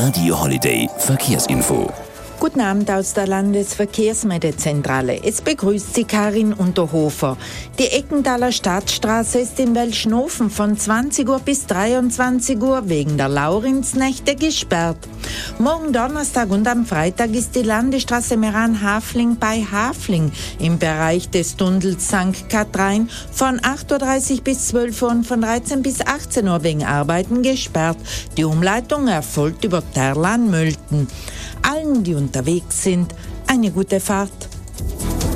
Radio Holiday Verkehrsinfo. Guten Abend aus der Landesverkehrsmeldezentrale. Es begrüßt Sie Karin Unterhofer. Die Eckenthaler Stadtstraße ist in Welschnofen von 20 Uhr bis 23 Uhr wegen der Laurinznächte gesperrt. Morgen Donnerstag und am Freitag ist die Landesstraße Meran-Hafling bei Hafling im Bereich des Tunnels St. Kathrein von 8.30 Uhr bis 12 Uhr und von 13 bis 18 Uhr wegen Arbeiten gesperrt. Die Umleitung erfolgt über Terlan-Mölten. Allen, die unterwegs sind, eine gute Fahrt.